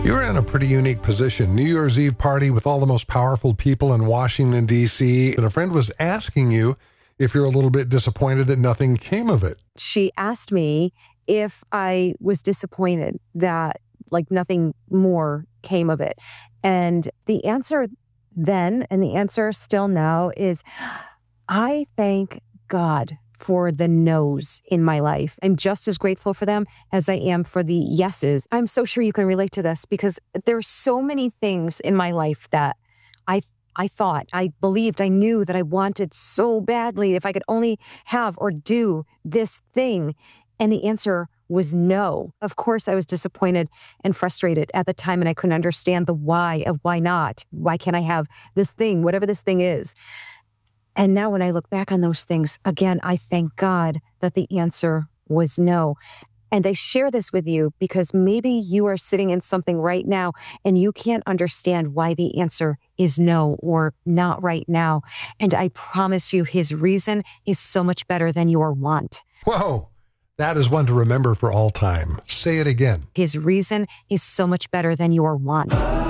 You're in a pretty unique position. New Year's Eve party with all the most powerful people in Washington, D.C., and a friend was asking you if you're a little bit disappointed that nothing came of it. She asked me if I was disappointed that nothing more came of it. And the answer then, and the answer still now, is I thank God for the no's in my life. I'm just as grateful for them as I am for the yeses. I'm so sure you can relate to this because there's so many things in my life that I thought, I believed, I knew that I wanted so badly if I could only have or do this thing. And the answer was no. Of course, I was disappointed and frustrated at the time, and I couldn't understand the why of why not. Why can't I have this thing, whatever this thing is? And now when I look back on those things, again, I thank God that the answer was no. And I share this with you because maybe you are sitting in something right now and you can't understand why the answer is no or not right now. And I promise you, his reason is so much better than your want. Whoa, that is one to remember for all time. Say it again. His reason is so much better than your want.